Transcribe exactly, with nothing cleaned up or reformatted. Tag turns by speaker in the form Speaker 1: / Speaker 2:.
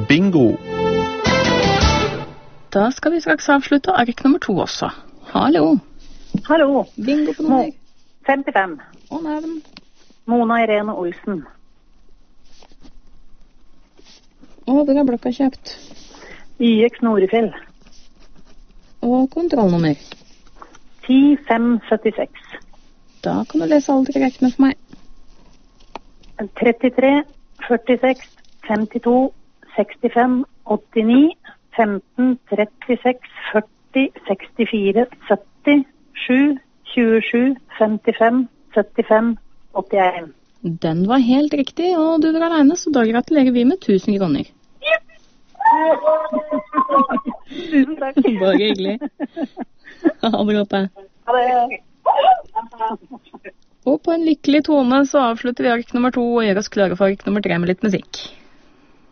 Speaker 1: bingo.
Speaker 2: Da skal vi straks avslutte ark nummer to også. Hallo.
Speaker 3: Hallo.
Speaker 2: Bingo på nummer.
Speaker 3: femtifem.
Speaker 2: Og navn.
Speaker 3: Mona Irene Olsen.
Speaker 2: Og dere har blokka kjøpt.
Speaker 3: Y X Norefjell.
Speaker 2: Og kontrollnummer.
Speaker 3: ti fem syttiseks.
Speaker 2: Da kan du lese alle tre rekkene for meg.
Speaker 3: trettitre, førtiseks, femtito, sekstifem, åttini, femten, trettiseks, førti, sekstifire, sytti, sju, tjuesju, femtifem, syttifem, åttien.
Speaker 2: Den var helt riktig, og du var alene, så da gratulerer vi med tusen kroner.
Speaker 3: Tusen takk.
Speaker 2: Bare hyggelig. Ha det godt, da.
Speaker 3: Ha det.
Speaker 2: Og på en lykkelig tone så avslutter vi ark nummer to og gjør oss klare for ark nummer tre med litt musikk.